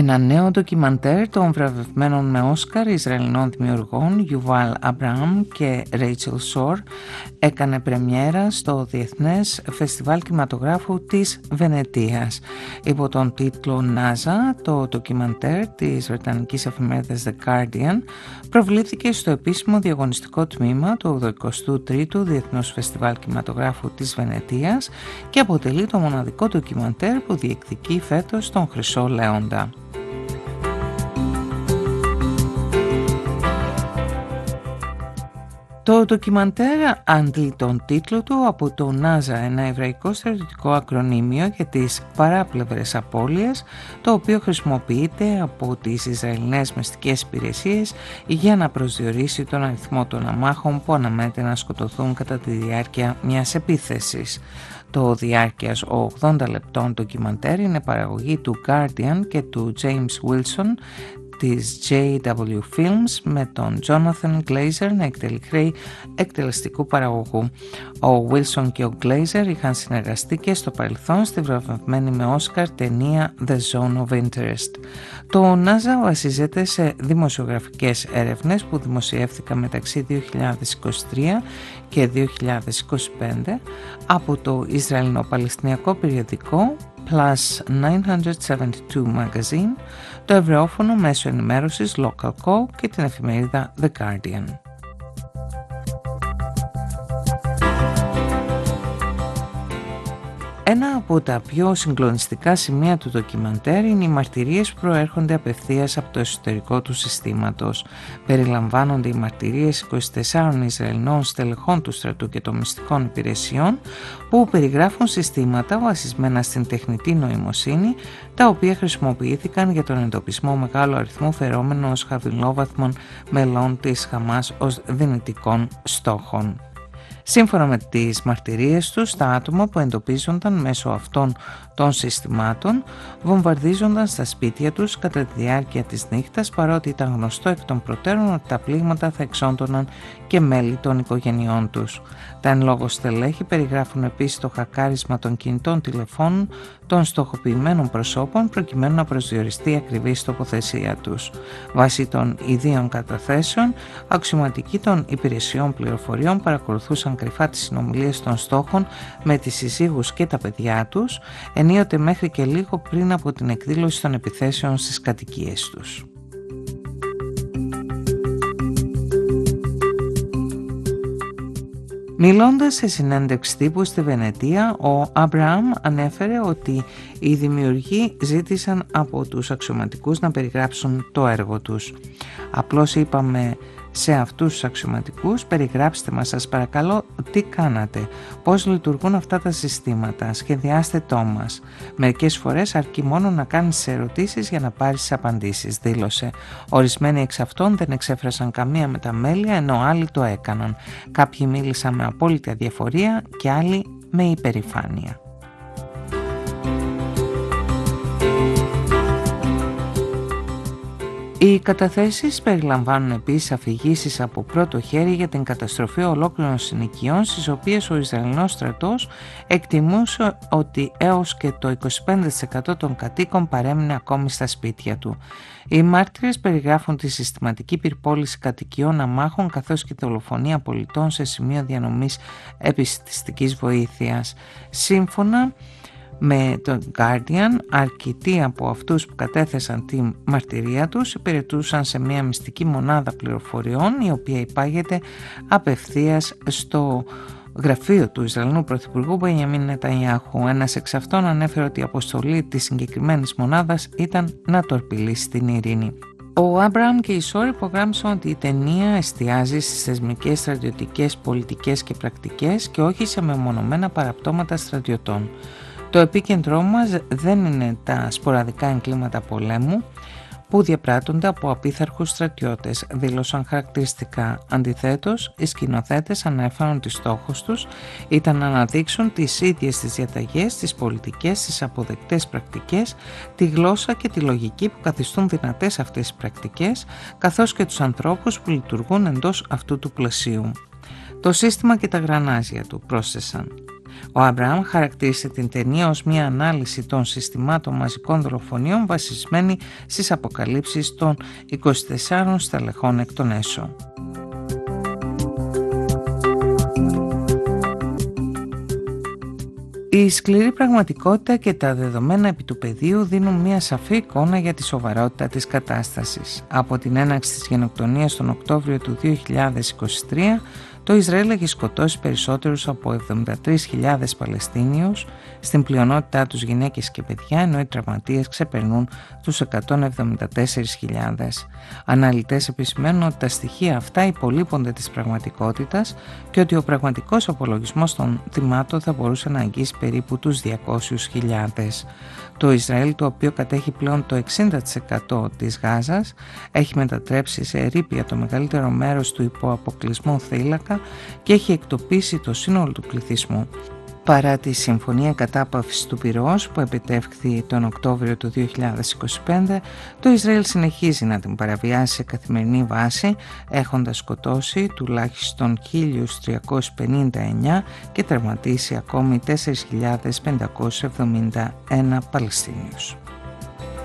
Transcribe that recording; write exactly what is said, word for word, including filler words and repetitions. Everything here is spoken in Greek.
Ένα νέο ντοκιμαντέρ των βραβευμένων με Όσκαρ Ισραηλινών δημιουργών Yuval Abraham και Rachel Shor έκανε πρεμιέρα στο Διεθνές Φεστιβάλ Κινηματογράφου της Βενετίας. Υπό τον τίτλο «Νάζα», το ντοκιμαντέρ της βρετανικής εφημερίδας The Guardian προβλήθηκε στο επίσημο διαγωνιστικό τμήμα του ογδοηκοστού τρίτου Διεθνούς Φεστιβάλ Κινηματογράφου της Βενετίας και αποτελεί το μοναδικό ντοκιμαντέρ που διεκδικεί φέτος τον Χρυσό Λέοντα. Το ντοκιμαντέρ αντλεί τον τίτλο του από το Νάζα, ένα εβραϊκό στρατιωτικό ακρονίμιο για τις παράπλευρες απώλειες, το οποίο χρησιμοποιείται από τις Ισραηλινές μυστικές υπηρεσίες για να προσδιορίσει τον αριθμό των αμάχων που αναμένεται να σκοτωθούν κατά τη διάρκεια μιας επίθεσης. Το διάρκειας ογδόντα λεπτών ντοκιμαντέρ είναι παραγωγή του Guardian και του James Wilson της τζέι ντάμπλιου Films με τον Jonathan Glazer να εκτελεί εκτελεστικού παραγωγού. Ο Wilson και ο Glazer είχαν συνεργαστεί και στο παρελθόν στη βραβευμένη με Όσκαρ ταινία The Zone of Interest. Το Νάζα βασίζεται σε δημοσιογραφικές έρευνες που δημοσιεύθηκαν μεταξύ δύο χιλιάδες είκοσι τρία και δύο χιλιάδες είκοσι πέντε από το Ισραηλινο-Παλαιστινιακό περιοδικό Plus εννιακόσια εβδομήντα δύο Magazine, το εβραιόφωνο μέσο ενημέρωσης Local Co και την εφημερίδα The Guardian. Ένα από τα πιο συγκλονιστικά σημεία του ντοκιμαντέρ είναι οι μαρτυρίες που προέρχονται απευθείας από το εσωτερικό του συστήματος. Περιλαμβάνονται οι μαρτυρίες είκοσι τεσσάρων Ισραηλινών στελεχών του στρατού και των μυστικών υπηρεσιών που περιγράφουν συστήματα βασισμένα στην τεχνητή νοημοσύνη, τα οποία χρησιμοποιήθηκαν για τον εντοπισμό μεγάλου αριθμού φερόμενων ως χαμηλόβαθμων μελών της Χαμάς ως δυνητικών στόχων. Σύμφωνα με τις μαρτυρίες τους, τα άτομα που εντοπίζονταν μέσω αυτών των συστημάτων βομβαρδίζονταν στα σπίτια τους κατά τη διάρκεια της νύχτας, παρότι ήταν γνωστό εκ των προτέρων ότι τα πλήγματα θα εξόντωναν και μέλη των οικογενειών τους. Τα εν λόγω στελέχη περιγράφουν επίσης το χακάρισμα των κινητών τηλεφώνων των στοχοποιημένων προσώπων προκειμένου να προσδιοριστεί ακριβής τοποθεσία τους. Βάσει των ιδίων καταθέσεων, αξιωματικοί των υπηρεσιών πληροφοριών παρακολουθούσαν κρυφά τις συνομιλίες των στόχων με τις συζύγους και τα παιδιά τους, ενίοτε μέχρι και λίγο πριν από την εκδήλωση των επιθέσεων στις κατοικίες τους. Μιλώντας σε συνέντευξη τύπου στη Βενετία, ο Αμπραάμ ανέφερε ότι οι δημιουργοί ζήτησαν από τους αξιωματικούς να περιγράψουν το έργο τους. Απλώς είπαμε σε αυτούς τους αξιωματικούς, περιγράψτε μας σας παρακαλώ τι κάνατε, πώς λειτουργούν αυτά τα συστήματα, σχεδιάστε το μας. Μερικές φορές αρκεί μόνο να κάνεις ερωτήσεις για να πάρεις τις απαντήσεις, δήλωσε. Ορισμένοι εξ αυτών δεν εξέφρασαν καμία μεταμέλεια, ενώ άλλοι το έκαναν. Κάποιοι μίλησαν με απόλυτη αδιαφορία και άλλοι με υπερηφάνεια. Οι καταθέσεις περιλαμβάνουν επίσης αφηγήσεις από πρώτο χέρι για την καταστροφή ολόκληρων συνοικιών, στις οποίες ο Ισραηλινός στρατός εκτιμούσε ότι έως και το είκοσι πέντε τοις εκατό των κατοίκων παρέμεινε ακόμη στα σπίτια του. Οι μάρτυρες περιγράφουν τη συστηματική πυρπόληση κατοικιών αμάχων καθώς και δολοφονία πολιτών σε σημείο διανομής επιστημιστικής βοήθειας. Σύμφωνα με τον Guardian, αρκετοί από αυτούς που κατέθεσαν τη μαρτυρία τους υπηρετούσαν σε μια μυστική μονάδα πληροφοριών, η οποία υπάγεται απευθείας στο γραφείο του Ισραηλινού Πρωθυπουργού Μπενιαμίν Νετανιάχου. Ένας εξ αυτών ανέφερε ότι η αποστολή της συγκεκριμένης μονάδας ήταν να τορπιλήσει την ειρήνη. Ο Αμπραάμ και η Σόρ υπογράμμισαν ότι η ταινία εστιάζει στις θεσμικές, στρατιωτικές, πολιτικές και πρακτικές και όχι σε μεμονωμένα παραπτώματα στρατιωτών. Το επίκεντρό μας δεν είναι τα σποραδικά εγκλήματα πολέμου που διαπράττονται από απίθαρχους στρατιώτες, δήλωσαν χαρακτηριστικά. Αντιθέτως, οι σκηνοθέτες ανέφεραν ότι στόχος τους ήταν να αναδείξουν τις ίδιες τις διαταγές, τις πολιτικές, τις αποδεκτές πρακτικές, τη γλώσσα και τη λογική που καθιστούν δυνατές αυτές τις πρακτικές, καθώς και τους ανθρώπους που λειτουργούν εντός αυτού του πλαισίου. Το σύστημα και τα γρανάζια του, πρόσθεσαν. Ο Αβραάμ χαρακτήρισε την ταινία ως μια ανάλυση των συστημάτων μαζικών δολοφονιών βασισμένη στις αποκαλύψεις των είκοσι τεσσάρων στελεχών εκ των έσω. Η σκληρή πραγματικότητα και τα δεδομένα επί του πεδίου δίνουν μια σαφή εικόνα για τη σοβαρότητα της κατάστασης. Από την έναρξη της γενοκτονίας τον Οκτώβριο του δύο χιλιάδες είκοσι τρία, το Ισραήλ έχει σκοτώσει περισσότερους από εβδομήντα τρεις χιλιάδες Παλαιστίνιους, στην πλειονότητά τους γυναίκες και παιδιά, ενώ οι τραυματίες ξεπερνούν τους εκατόν εβδομήντα τέσσερις χιλιάδες. Αναλυτές επισημαίνουν ότι τα στοιχεία αυτά υπολείπονται της πραγματικότητας και ότι ο πραγματικός απολογισμός των θυμάτων θα μπορούσε να αγγίσει περίπου τους διακόσιες χιλιάδες. Το Ισραήλ, το οποίο κατέχει πλέον το εξήντα τοις εκατό της Γάζας, έχει μετατρέψει σε ερείπια το μεγαλύτερο μέρος του υποαποκλεισμού θύλακα και έχει εκτοπίσει το σύνολο του πληθυσμού. Παρά τη συμφωνία κατάπαυσης του πυρός που επιτεύχθη τον Οκτώβριο του δύο χιλιάδες είκοσι πέντε, το Ισραήλ συνεχίζει να την παραβιάσει σε καθημερινή βάση, έχοντας σκοτώσει τουλάχιστον χίλια τριακόσιους πενήντα εννέα και τραυματίσει ακόμη τέσσερις χιλιάδες πεντακόσιους εβδομήντα ένα Παλαιστίνιους.